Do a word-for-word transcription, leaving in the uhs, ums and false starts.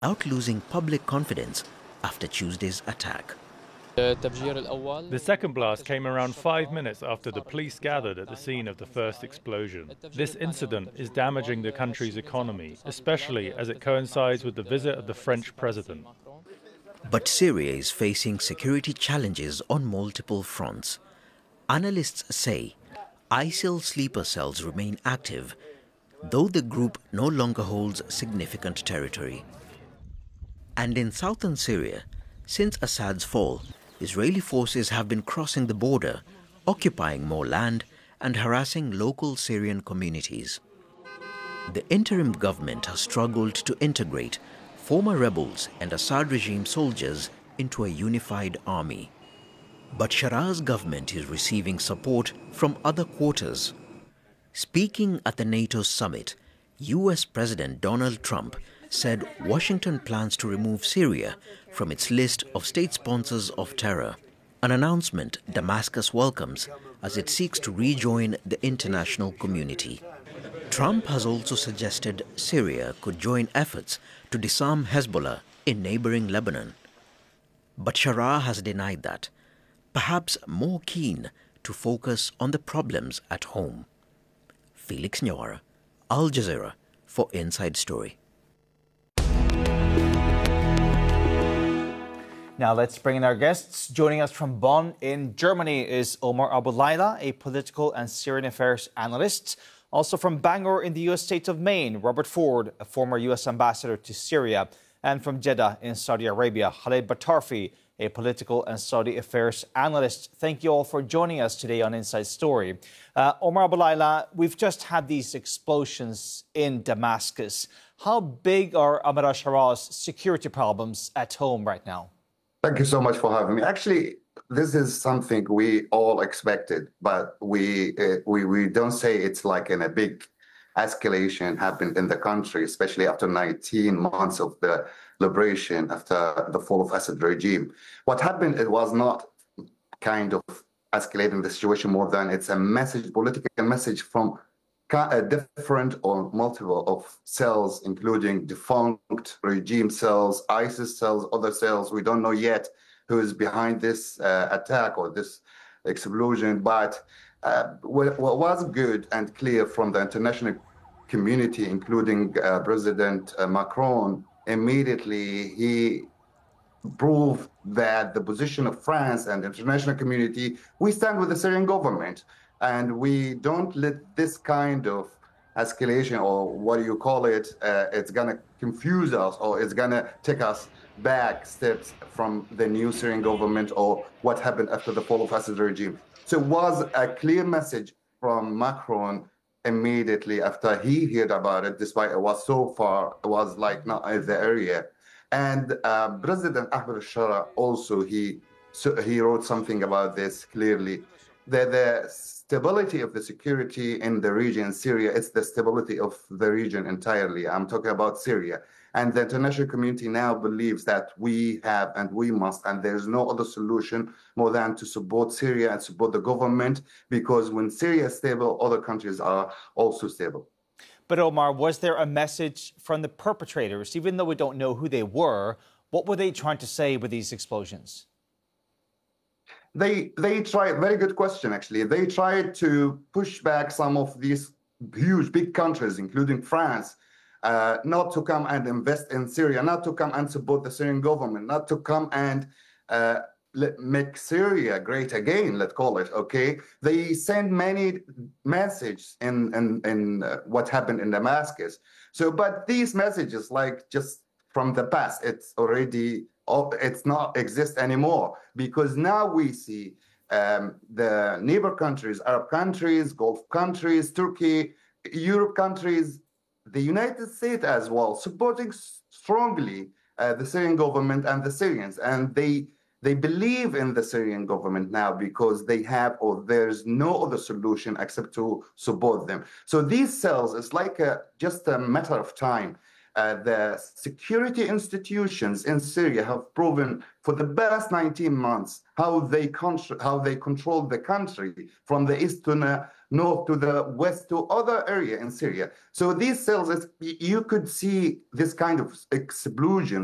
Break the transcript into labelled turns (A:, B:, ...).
A: out losing public confidence after Tuesday's attack.
B: The second blast came around five minutes after the police gathered at the scene of the first explosion. This incident is damaging the country's economy, especially as it coincides with the visit of the French president.
A: But Syria is facing security challenges on multiple fronts. Analysts say ISIL sleeper cells remain active, though the group no longer holds significant territory. And in southern Syria, since Assad's fall, Israeli forces have been crossing the border, occupying more land and harassing local Syrian communities. The interim government has struggled to integrate former rebels and Assad regime soldiers into a unified army. But Sharar's government is receiving support from other quarters. Speaking at the NATO summit, U S President Donald Trump said Washington plans to remove Syria from its list of state sponsors of terror, an announcement Damascus welcomes as it seeks to rejoin the international community. Trump has also suggested Syria could join efforts to disarm Hezbollah in neighboring Lebanon. But Sharar has denied that, perhaps more keen to focus on the problems at home. Felix Nyawara, Al Jazeera for Inside Story.
C: Now let's bring in our guests. Joining us from Bonn in Germany is Omar Abu Layla, a political and Syrian affairs analyst. Also from Bangor in the U S state of Maine, Robert Ford, a former U S ambassador to Syria. And from Jeddah in Saudi Arabia, Khaled Batarfi, a political and Saudi affairs analyst. Thank you all for joining us today on Inside Story. Uh, Omar Abu Layla, we've just had these explosions in Damascus. How big are Ahmed al-Sharar's security problems at home right now?
D: Thank you so much for having me. Actually, this is something we all expected, but we uh, we we don't say it's like in a big escalation happened in the country, especially after nineteen months of the liberation after the fall of Assad regime. What happened, it was not kind of escalating the situation more than it's a message, political message from a different or multiple of cells, including defunct regime cells, ISIS cells, other cells. We don't know yet who is behind this uh, attack or this explosion. But uh, what, what was good and clear from the international community, including uh, President uh, Macron, immediately he proved that the position of France and the international community, we stand with the Syrian government. And we don't let this kind of escalation, or what do you call it, uh, it's going to confuse us, or it's going to take us back steps from the new Syrian government or what happened after the fall of Assad regime. So it was a clear message from Macron immediately after he heard about it, despite it was so far, it was like not in the area. And uh, President Ahmed al-Sharaa also, he, so he wrote something about this clearly. The, the stability of the security in the region, Syria, it's the stability of the region entirely. I'm talking about Syria. And the international community now believes that we have and we must, and there's no other solution more than to support Syria and support the government, because when Syria is stable, other countries are also stable.
C: But Omar, was there a message from the perpetrators, even though we don't know who they were? What were they trying to say with these explosions?
D: They they tried, very good question actually, they tried to push back some of these huge, big countries, including France, uh, not to come and invest in Syria, not to come and support the Syrian government, not to come and uh, let, make Syria great again, let's call it, okay? They send many messages in, in, in uh, what happened in Damascus. So, but these messages, like just from the past, it's already it's not exist anymore, because now we see um, the neighbor countries, Arab countries, Gulf countries, Turkey, Europe countries, the United States as well, supporting strongly uh, the Syrian government and the Syrians. And they they believe in the Syrian government now because they have, or there's no other solution except to support them. So these cells, it's like a, just a matter of time. Uh, the security institutions in Syria have proven for the past nineteen months how they, how they control the country from the east to the north to the west to other area in Syria. So these cells, you could see this kind of explosion